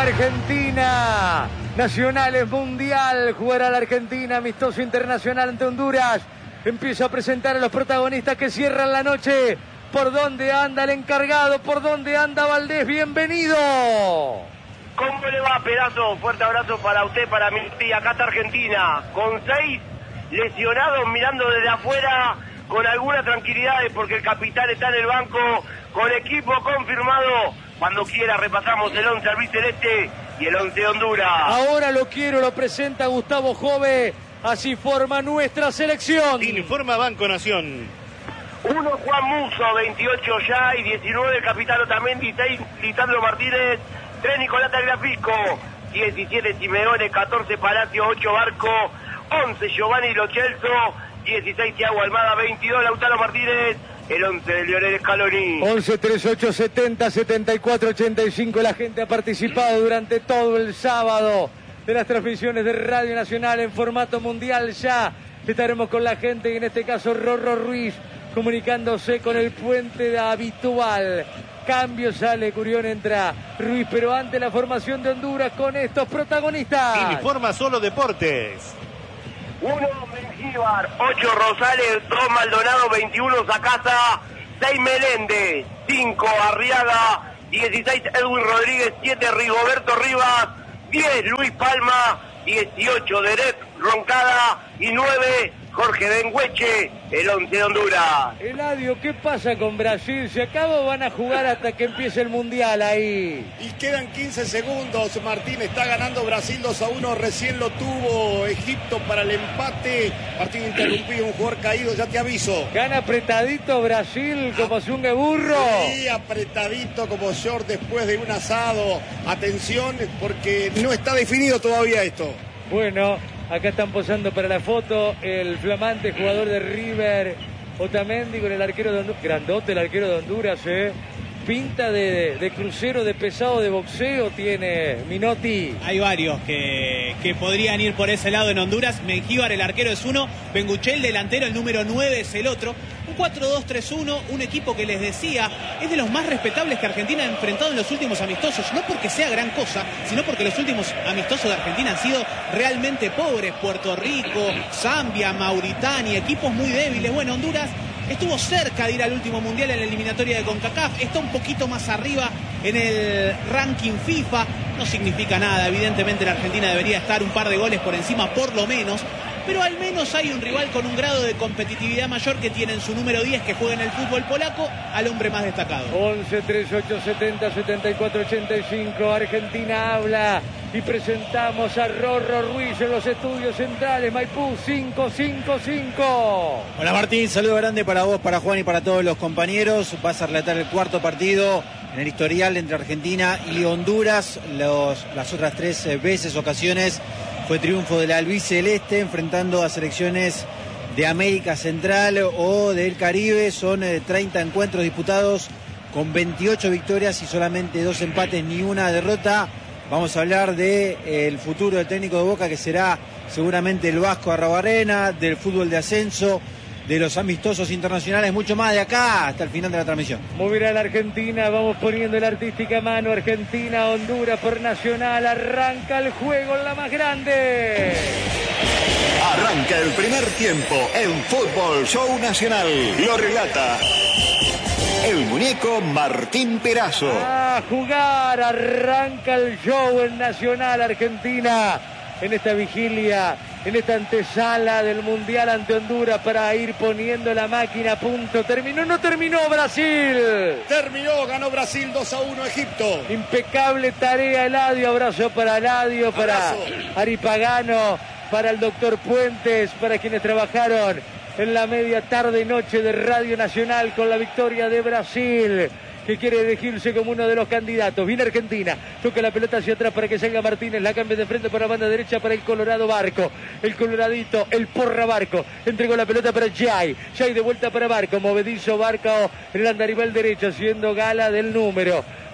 Argentina. Nacional es mundial. Jugará la Argentina amistoso internacional ante Honduras. Empiezo a presentar a los protagonistas que cierran la noche. ¿Por dónde anda el encargado? ¿Por dónde anda Valdés? Bienvenido. ¿Cómo le va, pedazo? Fuerte abrazo para usted, para mi tía. Acá está Argentina, con 6 lesionados, mirando desde afuera, con alguna tranquilidad, porque el capitán está en el banco, con equipo confirmado. Cuando quiera repasamos el 11 albiceleste y el 11 de Honduras. Ahora lo presenta Gustavo Jove. Así forma nuestra selección. Informa Banco Nación. 1 Juan Musso, 28 ya, y 19 el capitán Otamendi, 6 Lisandro Martínez, 3 Nicolás Tagliafico, 17 Simeone, 14 Palacio, 8 Barco, 11 Giovanni Lo Celso, 16 Thiago Almada, 22 Lautaro Martínez, el 11 de Lionel Scaloni. 11 38 70 74 85. La gente ha participado durante todo el sábado de las transmisiones de Radio Nacional en formato mundial. Ya estaremos con la gente, y en este caso Rorro Ruiz, comunicándose con el puente habitual. Cambio, sale Curión, entra Ruiz, pero ante la formación de Honduras con estos protagonistas. Informa Solo Deportes. 1 Mengíbar, 8 Rosales, 2 Maldonado, 21 Zacasa, 6 Meléndez, 5 Arriaga, 16 Edwin Rodríguez, 7 Rigoberto Rivas, 10 Luis Palma, 18 Derek Roncada y 9 Jorge Bengueche, el 11 de Honduras. Eladio, ¿qué pasa con Brasil? ¿Se acaba o van a jugar hasta que empiece el Mundial ahí? Y quedan 15 segundos. Martín, está ganando Brasil 2-1. Recién lo tuvo Egipto para el empate. Partido interrumpido, un jugador caído, ya te aviso. Gana apretadito Brasil como Zungue Burro. Sí, apretadito como short después de un asado. Atención, porque no está definido todavía esto. Bueno, acá están posando para la foto el flamante jugador de River, Otamendi, con el arquero de Honduras. Grandote el arquero de Honduras, pinta de crucero, de pesado, de boxeo tiene Minotti. Hay varios que podrían ir por ese lado en Honduras. Mengíbar, el arquero, es uno. Benguché, el delantero, el número 9, es el otro. Un 4-2-3-1, un equipo que les decía es de los más respetables que Argentina ha enfrentado en los últimos amistosos. No porque sea gran cosa, sino porque los últimos amistosos de Argentina han sido realmente pobres. Puerto Rico, Zambia, Mauritania, equipos muy débiles. Bueno, Honduras estuvo cerca de ir al último mundial en la eliminatoria de CONCACAF. Está un poquito más arriba en el ranking FIFA. No significa nada. Evidentemente la Argentina debería estar un par de goles por encima, por lo menos. Pero al menos hay un rival con un grado de competitividad mayor, que tiene en su número 10, que juega en el fútbol polaco, al hombre más destacado. 11 38 70 74 85. Argentina habla y presentamos a Rorro Ruiz en los estudios centrales. Maipú 555. Hola Martín, saludo grande para vos, para Juan y para todos los compañeros. Vas a relatar el cuarto partido en el historial entre Argentina y Honduras. Las otras 3 ocasiones fue triunfo del albiceleste, enfrentando a selecciones de América Central o del Caribe. Son 30 encuentros disputados con 28 victorias y solamente 2 empates, ni una derrota. Vamos a hablar del futuro del técnico de Boca, que será seguramente el Vasco Arrobarrena, del fútbol de ascenso, de los amistosos internacionales, mucho más de acá hasta el final de la transmisión. Moverá la Argentina, vamos poniendo la artística mano. Argentina, Honduras por Nacional. Arranca el juego en la más grande. Arranca el primer tiempo en Fútbol Show Nacional. Lo relata el muñeco Martín Perazo. A jugar, arranca el show en Nacional. Argentina en esta vigilia, en esta antesala del Mundial ante Honduras, para ir poniendo la máquina a punto. ¿Terminó? ¿No terminó Brasil? Terminó, ganó Brasil 2-1 Egipto. Impecable tarea, Eladio. Abrazo para Eladio, para Ari Pagano, para el doctor Puentes, para quienes trabajaron en la media tarde y noche de Radio Nacional con la victoria de Brasil, que quiere elegirse como uno de los candidatos. Viene Argentina, toca la pelota hacia atrás para que salga Martínez, la cambia de frente para la banda derecha para el Colorado Barco, el Coloradito, el Porra Barco, entregó la pelota para Jay de vuelta para Barco, movedizo Barco en el andarivel derecho, haciendo gala del número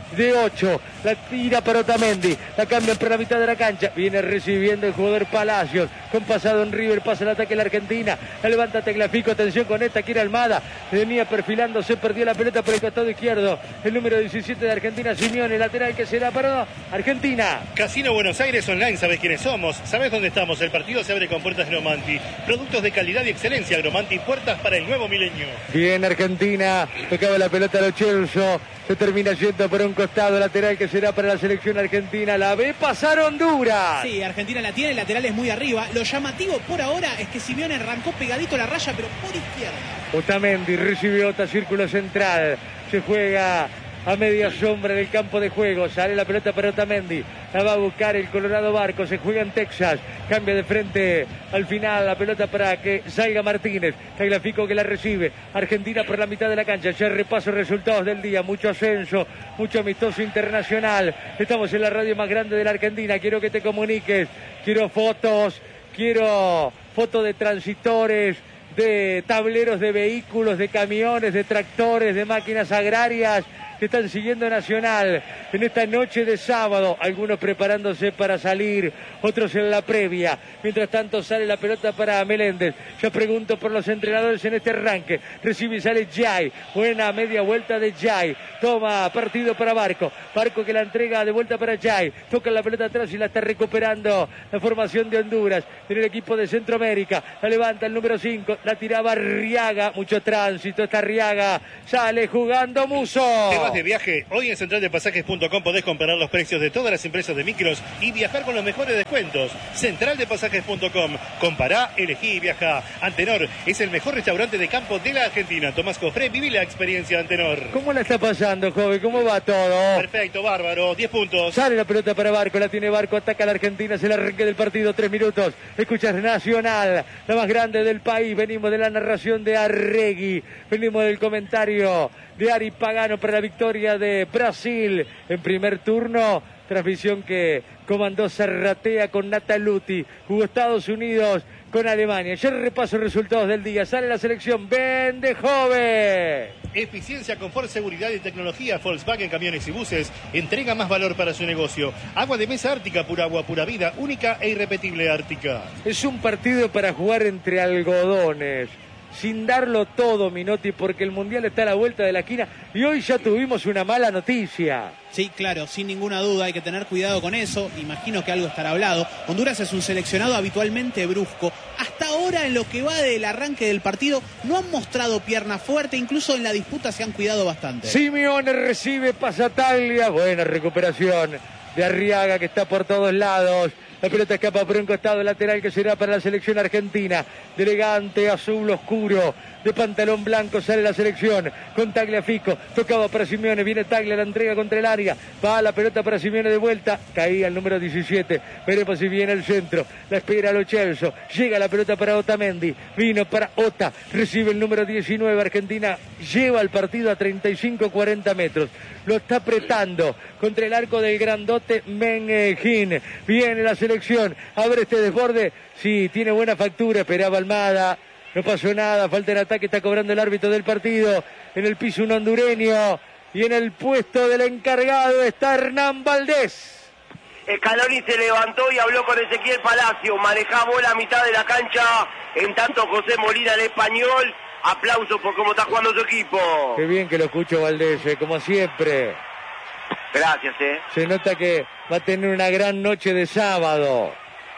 de 8. La tira para Otamendi. La cambian por la mitad de la cancha. Viene recibiendo el jugador Palacios. Con pasado en River. Pasa el ataque la Argentina. La levanta Tagliafico. Atención con esta. Quiere Almada. Venía perfilando. Se perdió la pelota por el costado izquierdo. El número 17 de Argentina, Simeone. Lateral que será para Argentina. Casino Buenos Aires Online. ¿Sabes quiénes somos? ¿Sabes dónde estamos? El partido se abre con puertas Agromanti. Productos de calidad y excelencia. Agromanti. Puertas para el nuevo milenio. Bien Argentina. Tocaba la pelota a Lo Celso. Se termina yendo por un costado lateral que será para la selección argentina. La ve pasar Honduras. Sí, Argentina la tiene, el lateral es muy arriba. Lo llamativo por ahora es que Simeone arrancó pegadito a la raya, pero por izquierda. Otamendi recibe otra círculo central. Se juega a media sombra del campo de juego. Sale la pelota para Otamendi. La va a buscar el Colorado Barco. Se juega en Texas. Cambia de frente al final la pelota para que salga Martínez. Tagliafico que la recibe. Argentina por la mitad de la cancha. Ya repaso resultados del día. Mucho ascenso. Mucho amistoso internacional. Estamos en la radio más grande de la Argentina. Quiero que te comuniques. Quiero fotos. Quiero fotos de transitores, de tableros de vehículos, de camiones, de tractores, de máquinas agrarias que están siguiendo Nacional en esta noche de sábado, algunos preparándose para salir, otros en la previa. Mientras tanto sale la pelota para Meléndez. Ya pregunto por los entrenadores en este arranque. Recibe y sale Jai. Buena media vuelta de Jai. Toma partido para Barco. Barco que la entrega de vuelta para Jai. Toca la pelota atrás y la está recuperando la formación de Honduras en el equipo de Centroamérica. La levanta el número 5. La tiraba Arriaga. Mucho tránsito. Está Arriaga. Sale jugando Musso. ¿Te vas de viaje? Hoy en centraldepasajes.com podés comparar los precios de todas las empresas de micros y viajar con los mejores descuentos. Centraldepasajes.com. Compará, elegí y viajá. Antenor es el mejor restaurante de campo de la Argentina. Tomás Cofré, viví la experiencia Antenor. ¿Cómo la está pasando, joven? ¿Cómo va todo? Perfecto, bárbaro. 10 puntos. Sale la pelota para Barco, la tiene Barco, ataca a la Argentina, es el arranque del partido, 3 minutos. Escuchas Nacional, la más grande del país. Venimos de la narración de Arregui, venimos del comentario de Ari Pagano para la victoria de Brasil en primer turno. Transmisión que comandó Zarratea con Nataluti. Jugó Estados Unidos con Alemania. Ya repaso resultados del día. Sale la selección. Vende joven. Eficiencia, confort, seguridad y tecnología. Volkswagen Camiones y Buses entrega más valor para su negocio. Agua de mesa Ártica, pura agua, pura vida. Única e irrepetible Ártica. Es un partido para jugar entre algodones, sin darlo todo, Minotti, porque el Mundial está a la vuelta de la esquina y hoy ya tuvimos una mala noticia. Sí, claro, sin ninguna duda, hay que tener cuidado con eso. Imagino que algo estará hablado. Honduras es un seleccionado habitualmente brusco. Hasta ahora, en lo que va del arranque del partido, no han mostrado pierna fuerte, incluso en la disputa se han cuidado bastante. Simeone recibe, pasa Taglia, buena recuperación de Arriaga que está por todos lados. La pelota escapa por un costado lateral que será para la selección argentina. De elegante azul oscuro, de pantalón blanco sale la selección con Tagliafico. Tocaba para Simeone, viene Taglia, la entrega contra el área. Va la pelota para Simeone de vuelta. Caía el número 17. Veremos si viene el centro. La espera Lo Celso. Llega la pelota para Otamendi. Vino para Ota. Recibe el número 19. Argentina lleva el partido a 35-40 metros. Lo está apretando contra el arco del grandote Meneghin. Viene la selección. Abre este desborde. Sí, tiene buena factura. Esperaba Almada. No pasó nada. Falta en ataque. Está cobrando el árbitro del partido. En el piso un hondureño. Y en el puesto del encargado está Hernán Valdés. Scaloni se levantó y habló con Ezequiel Palacio. Manejamos la mitad de la cancha. En tanto José Molina, el español. Aplausos por cómo está jugando su equipo. Qué bien que lo escucho, Valdés, como siempre. Gracias, Se nota que va a tener una gran noche de sábado.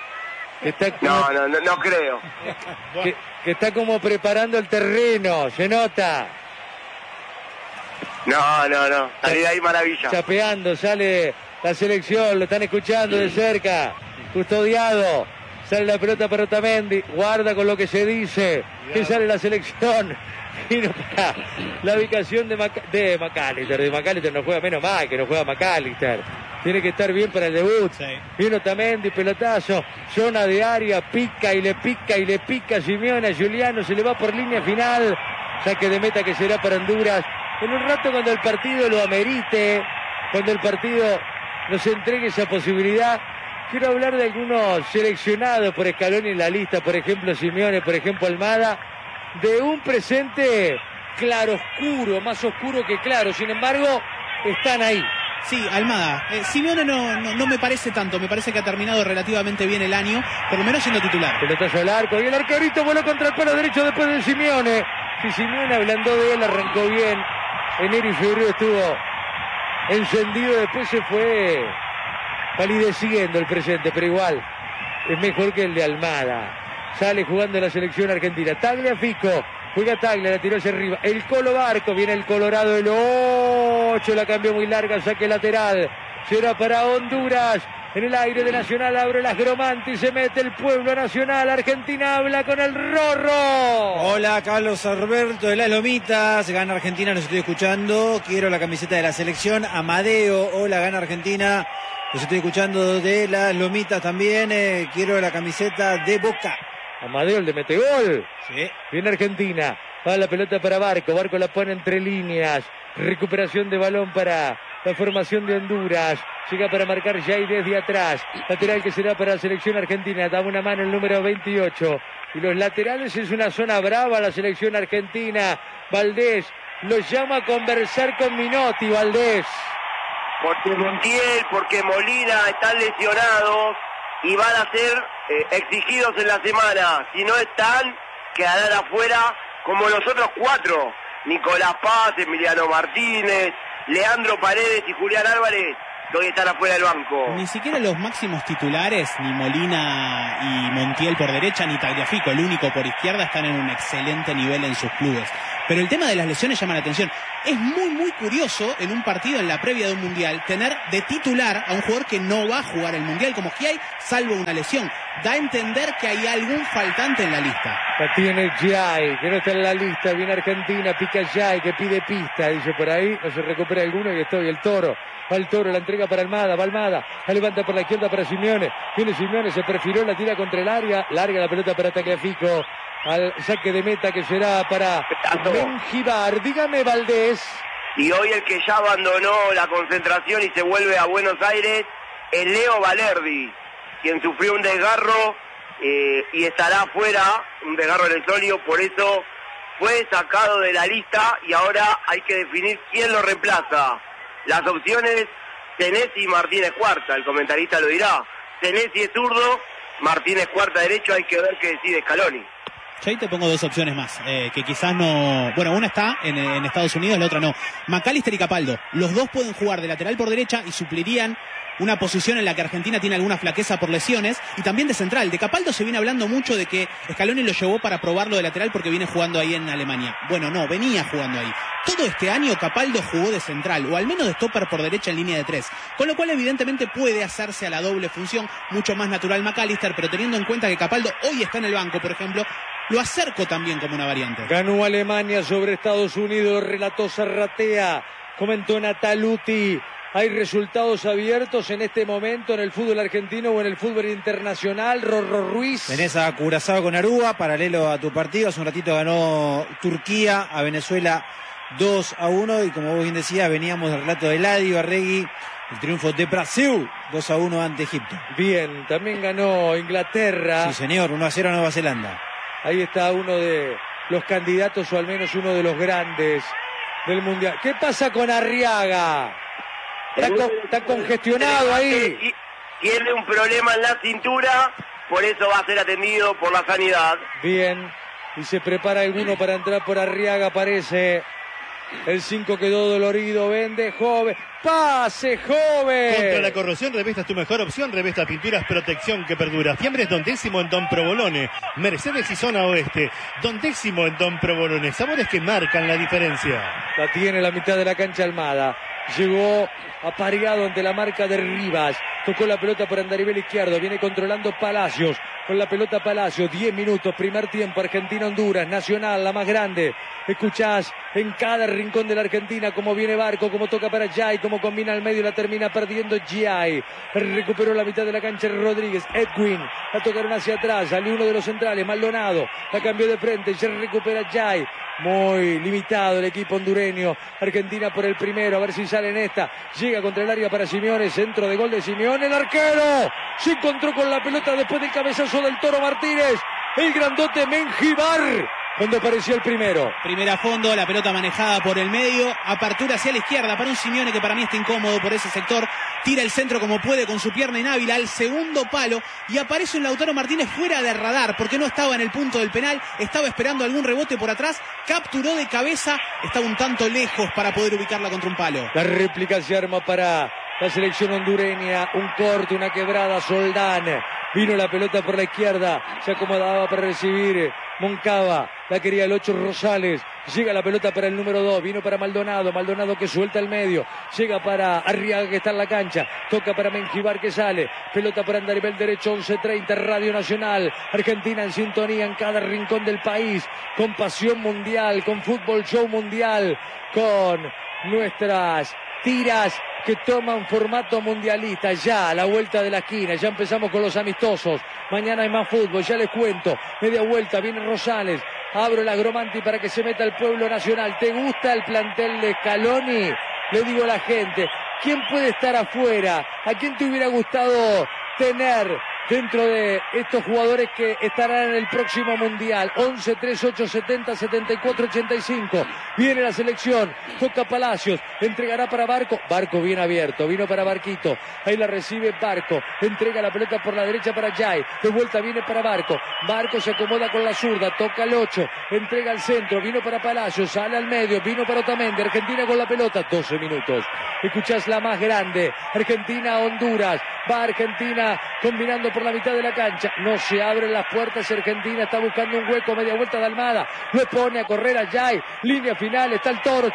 No creo. Que está como preparando el terreno, se nota. No. Salí de ahí maravilla. Chapeando, sale la selección, lo están escuchando de cerca. Custodiado. Sale la pelota para Otamendi, guarda con lo que se dice, que sale la selección. Vino para la ubicación de McAllister. De McAllister no juega, menos mal que no juega McAllister. Tiene que estar bien para el debut. Sí. Vino Otamendi, pelotazo, zona de área, pica y le pica Simeone a Giuliano, se le va por línea final. Saque de meta que será para Honduras. En un rato cuando el partido lo amerite, cuando el partido nos entregue esa posibilidad. Quiero hablar de algunos seleccionados por Scaloni en la lista, por ejemplo Simeone, por ejemplo Almada, de un presente claroscuro, más oscuro que claro, sin embargo, están ahí. Sí, Almada. Simeone no me parece tanto. Me parece que ha terminado relativamente bien el año, por lo menos siendo titular. Pelotazo al arco y el arquerito voló contra el palo derecho después de Simeone. Si Simeone, hablando de él, arrancó bien. Enero y febrero estuvo encendido, después se fue palideciendo el presente, pero igual es mejor que el de Almada. Sale jugando la selección argentina. Tagliafico. Juega Taglia, la tiró hacia arriba. El Colo Barco, viene el Colorado, el 8, la cambió muy larga, saque lateral. Será para Honduras. En el aire de Nacional abre las Gromanti, se mete el pueblo nacional. Argentina habla con el Rorro. Hola, Carlos Alberto de Las Lomitas. Gana Argentina, nos estoy escuchando. Quiero la camiseta de la selección. Amadeo, hola, gana Argentina. Los estoy escuchando de Las Lomitas también. Quiero la camiseta de Boca. Amadeo, el de mete gol. Sí. Viene Argentina. Va la pelota para Barco. Barco la pone entre líneas. Recuperación de balón para la formación de Honduras. Llega para marcar Jay desde atrás. Lateral que será para la selección argentina. Da una mano el número 28. Y los laterales es una zona brava la selección argentina. Valdés los llama a conversar con Minotti. Valdés. Porque Montiel, porque Molina están lesionados y van a ser exigidos en la semana. Si no están, quedarán afuera como los otros 4. Nicolás Paz, Emiliano Martínez, Leandro Paredes y Julián Álvarez, que hoy están afuera del banco. Ni siquiera los máximos titulares, ni Molina y Montiel por derecha, ni Tagliafico, el único por izquierda, están en un excelente nivel en sus clubes. Pero el tema de las lesiones llama la atención. Es muy curioso en un partido en la previa de un mundial tener de titular a un jugador que no va a jugar el mundial como Giai, salvo una lesión. Da a entender que hay algún faltante en la lista. La tiene Giai, que no está en la lista. Viene Argentina, pica Giai, que pide pista. Dice por ahí, no se recupera alguno y estoy el Toro. Va el Toro, la entrega para Almada, va Almada, la levanta por la izquierda para Simeone. Viene Simeone, se perfiló, la tira contra el área. Larga la pelota para Tagliafico. Al saque de meta que será para Mengíbar. Dígame, Valdés. Y hoy el que ya abandonó la concentración y se vuelve a Buenos Aires es Leo Valerdi, quien sufrió un desgarro y estará afuera, un desgarro en el sólido, por eso fue sacado de la lista y ahora hay que definir quién lo reemplaza. Las opciones, Senesi y Martínez Cuarta, el comentarista lo dirá. Senesi es zurdo, Martínez Cuarta derecho, hay que ver qué decide Scaloni. Yo ahí te pongo dos opciones más, que quizás no... Bueno, una está en Estados Unidos, la otra no. McAllister y Capaldo, los dos pueden jugar de lateral por derecha y suplirían una posición en la que Argentina tiene alguna flaqueza por lesiones, y también de central. De Capaldo se viene hablando mucho de que Scaloni lo llevó para probarlo de lateral porque viene jugando ahí en Alemania. Bueno, no, venía jugando ahí. Todo este año Capaldo jugó de central, o al menos de stopper por derecha en línea de 3. Con lo cual evidentemente puede hacerse a la doble función, mucho más natural McAllister, pero teniendo en cuenta que Capaldo hoy está en el banco, por ejemplo, lo acerco también como una variante. Ganó Alemania sobre Estados Unidos, relató Zarratea, comentó Nataluti. Hay resultados abiertos en este momento en el fútbol argentino o en el fútbol internacional. Rorro Ruiz. Tenés a Curazao con Aruba, paralelo a tu partido. Hace un ratito ganó Turquía a Venezuela 2-1. Y como vos bien decías, veníamos del relato de Eladio Arregui. El triunfo de Brasil 2-1 ante Egipto. Bien, también ganó Inglaterra. Sí, señor, 1-0 a Nueva Zelanda. Ahí está uno de los candidatos, o al menos uno de los grandes del Mundial. ¿Qué pasa con Arriaga? Está congestionado ahí. Tiene un problema en la cintura, por eso va a ser atendido por la sanidad. Bien, y se prepara alguno para entrar por Arriaga, parece. El 5 quedó dolorido, vende, joven. ¡Pase, joven! Contra la corrosión, Revesta es tu mejor opción. Revesta Pinturas, protección que perdura. Fiambres Don Décimo en Don Provolone. Mercedes y Zona Oeste. Don Décimo en Don Provolone. Sabores que marcan la diferencia. La tiene la mitad de la cancha Almada. Llegó apareado ante la marca de Rivas. Tocó la pelota por andarivel izquierdo. Viene controlando Palacios. Con la pelota Palacios. 10 minutos. Primer tiempo. Argentina-Honduras. Nacional, la más grande. Escuchás en cada rincón de la Argentina cómo viene Barco, cómo toca para Giai, cómo combina al medio y la termina perdiendo Giai. Recuperó la mitad de la cancha Rodríguez. Edwin. La tocaron hacia atrás. Salió uno de los centrales. Maldonado. La cambió de frente. Se recupera Giai. Muy limitado el equipo hondureño. Argentina por el primero. A ver si sale en esta. Llega contra el área para Simeone. Centro de gol de Simeone. El arquero se encontró con la pelota después del cabezazo del Toro Martínez. El grandote Mengíbar. cuando apareció el primero. Primera fondo, la pelota manejada por el medio, apertura hacia la izquierda para un Simeone que para mí está incómodo por ese sector, tira el centro como puede con su pierna inhábil al segundo palo y aparece un Lautaro Martínez fuera de radar porque no estaba en el punto del penal, estaba esperando algún rebote por atrás, capturó de cabeza, estaba un tanto lejos para poder ubicarla contra un palo. La réplica se arma para la selección hondureña, un corte, una quebrada, Soldán, vino la pelota por la izquierda, se acomodaba para recibir Moncada, la quería el 8 Rosales, llega la pelota para el número 2, vino para Maldonado, Maldonado que suelta el medio, llega para Arriaga que está en la cancha, toca para Mengíbar que sale, pelota para Andarivel derecho, 11:30, Radio Nacional, Argentina en sintonía en cada rincón del país, con pasión mundial, con fútbol show mundial, con nuestras tiras que toman formato mundialista, ya a la vuelta de la esquina, ya empezamos con los amistosos, mañana hay más fútbol, ya les cuento, media vuelta, viene Rosales, abro el Agromanti para que se meta el pueblo nacional. ¿Te gusta el plantel de Scaloni? Le digo a la gente, ¿quién puede estar afuera? ¿A quién te hubiera gustado tener dentro de estos jugadores que estarán en el próximo Mundial? 11, 3, 8, 70, 74, 85. Viene la selección, toca Palacios, entregará para Barco. Barco bien abierto, vino para Barquito. Ahí la recibe Barco, entrega la pelota por la derecha para Jai. De vuelta viene para Barco. Barco se acomoda con la zurda, toca el 8, entrega al centro, vino para Palacios, sale al medio, vino para Otamendi. Argentina con la pelota, 12 minutos. Escuchás la más grande, Argentina-Honduras. Va Argentina combinando por la mitad de la cancha, no se abren las puertas, Argentina está buscando un hueco, media vuelta de Almada, lo pone a correr a Jai, línea final, está el Toro,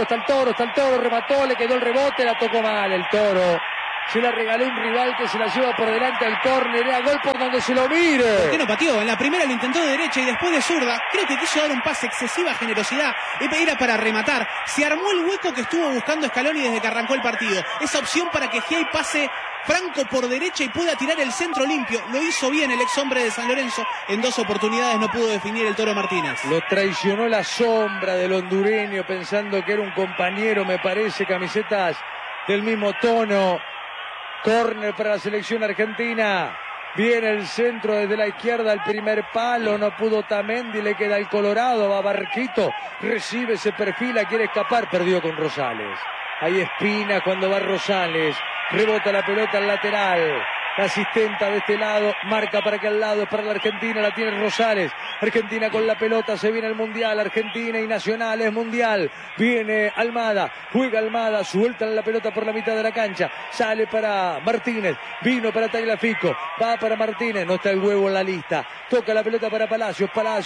remató, le quedó el rebote, la tocó mal el Toro, se la regaló un rival que se la lleva por delante al córner, era gol por donde se lo mire. ¿Por qué no pateó? En la primera lo intentó de derecha y después de zurda, creo que quiso dar un pase, excesiva generosidad, era para rematar, se armó el hueco que estuvo buscando Scaloni desde que arrancó el partido, esa opción para que Giai pase franco por derecha y pueda tirar el centro limpio, lo hizo bien el ex hombre de San Lorenzo, en 2 oportunidades no pudo definir el Toro Martínez. Lo traicionó la sombra del hondureño pensando que era un compañero, me parece, camisetas del mismo tono. Córner para la selección argentina. Viene el centro desde la izquierda al primer palo, no pudo Otamendi, le queda el Colorado, va Barquito, recibe, se perfila, quiere escapar, perdió con Rosales. Ahí Espina cuando va Rosales, rebota la pelota al lateral. La asistenta de este lado, marca para que al lado, es para la Argentina, la tiene Rosales. Argentina con la pelota, se viene el Mundial, Argentina y Nacional es Mundial. Viene Almada, juega Almada, sueltan la pelota por la mitad de la cancha, sale para Martínez, vino para Tagliafico, va para Martínez, no está el huevo en la lista. Toca la pelota para Palacios,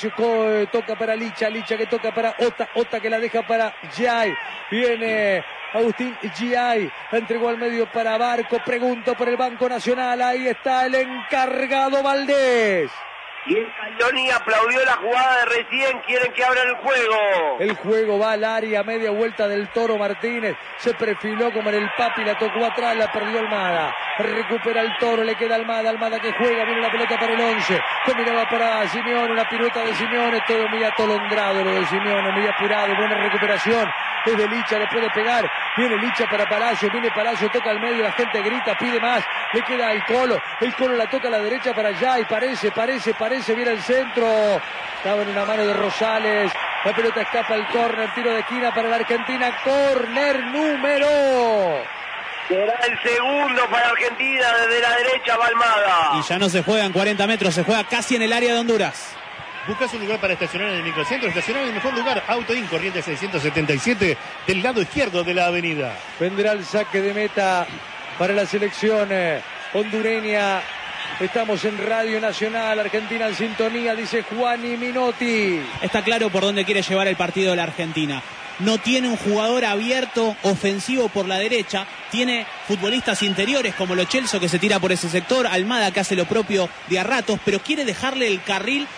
toca para Licha que toca para Ota que la deja para Jai. Viene Agustín Giai, la entregó al medio para Barco, pregunto por el Banco Nacional, ahí está el encargado Valdés. Y el Scaloni aplaudió la jugada de recién, quieren que abra el juego. El juego va al área, media vuelta del Toro Martínez, se perfiló como en el Papi, la tocó atrás, la perdió Almada. Recupera el Toro, le queda Almada que juega, viene la pelota para el 11, combinaba para Simeone, una pirueta de Simeone, todo muy atolondrado lo de Simeone, muy apurado, buena recuperación. Es de Licha, le puede pegar, viene Licha para Palacio, viene Palacio, toca al medio, la gente grita, pide más, le queda el Colo la toca a la derecha para allá y parece, viene el centro, estaba en una mano de Rosales, la pelota escapa al córner, tiro de esquina para la Argentina, córner número. Será el segundo para Argentina, desde la derecha va Almada. Y ya no se juega en 40 metros, se juega casi en el área de Honduras. ¿Buscas un lugar para estacionar en el microcentro? Estacionar en el mejor lugar. Auto In, Corrientes 677, del lado izquierdo de la avenida. Vendrá el saque de meta para la selección hondureña. Estamos en Radio Nacional, Argentina en sintonía, dice Juani Minotti. Está claro por dónde quiere llevar el partido de la Argentina. No tiene un jugador abierto, ofensivo por la derecha. Tiene futbolistas interiores como Lo Celso que se tira por ese sector. Almada que hace lo propio de a ratos, pero quiere dejarle el carril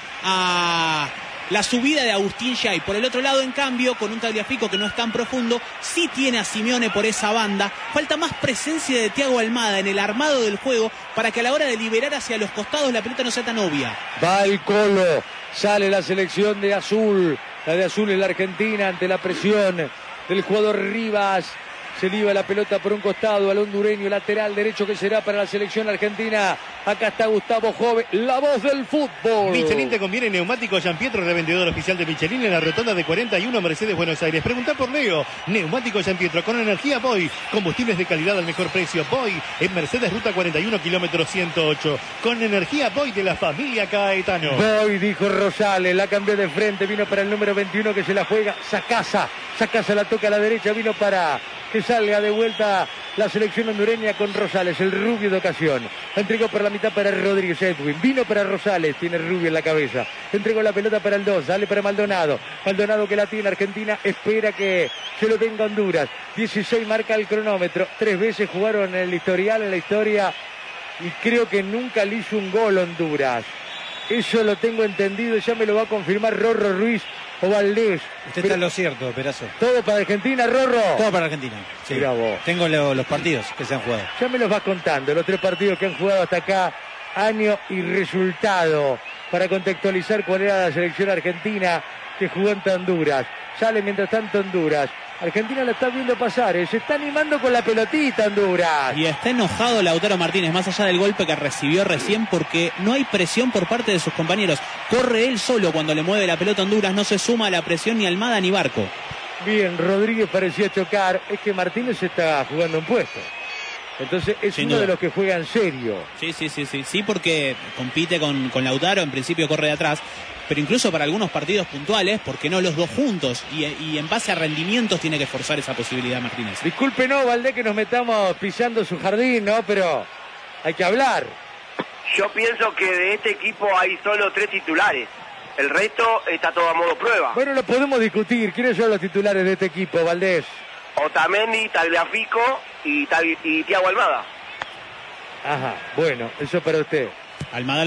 a la subida de Agustín Giai. Por el otro lado, en cambio, con un Tagliafico que no es tan profundo, sí tiene a Simeone por esa banda. Falta más presencia de Thiago Almada en el armado del juego para que a la hora de liberar hacia los costados la pelota no sea tan obvia. Va el Colo, sale la selección de azul. La de azul es la Argentina ante la presión del jugador Rivas. Se liba la pelota por un costado al hondureño, lateral derecho que será para la selección argentina. Acá está Gustavo Jove, la voz del fútbol. Michelin te conviene neumático Gianpietro, revendedor oficial de Michelin en la rotonda de 41 Mercedes, Buenos Aires. Preguntá por Leo. Neumático Gianpietro con energía Boy. Combustibles de calidad al mejor precio. Boy en Mercedes, ruta 41, kilómetro 108. Con energía Boy de la familia Caetano. Boy, dijo Rosales, la cambió de frente, vino para el número 21 que se la juega. Sacasa la toca a la derecha, vino para que salga de vuelta la selección hondureña con Rosales, el rubio de ocasión. Entregó por la mitad para Rodríguez Edwin, vino para Rosales, tiene rubio en la cabeza. Entregó la pelota para el 2, sale para Maldonado. Maldonado que la tiene Argentina, espera que se lo tenga Honduras. 16 marca el cronómetro, 3 veces jugaron en el historial, en la historia, y creo que nunca le hizo un gol Honduras. Eso lo tengo entendido, ya me lo va a confirmar Rorro Ruiz o Valdés. Usted está en lo cierto, Perazo. ¿Todo para Argentina, Rorro? Todo para Argentina. Sí. Mirá vos. Tengo los partidos que se han jugado. Ya me los vas contando, los 3 partidos que han jugado hasta acá, año y resultado, para contextualizar cuál era la selección argentina que jugó ante Honduras. Sale mientras tanto Honduras. Argentina la está viendo pasar, se está animando con la pelotita Honduras. Y está enojado Lautaro Martínez, más allá del golpe que recibió recién, porque no hay presión por parte de sus compañeros. Corre él solo cuando le mueve la pelota a Honduras, no se suma a la presión ni Almada ni Barco. Bien, Rodríguez parecía chocar, es que Martínez está jugando un puesto. Entonces es Sin uno duda. de los que juega en serio. Sí, porque compite con Lautaro, en principio corre de atrás, pero incluso para algunos partidos puntuales, ¿por qué no los dos juntos? Y en base a rendimientos tiene que forzar esa posibilidad Martínez. Discúlpenos, Valdés, que nos metamos pisando su jardín, ¿no? Pero hay que hablar. Yo pienso que de este equipo hay solo 3 titulares. El resto está todo a modo prueba. Bueno, lo podemos discutir. ¿Quiénes son los titulares de este equipo, Valdés? Otamendi, Tagliafico y Thiago Almada. Ajá, bueno, eso para usted. Almada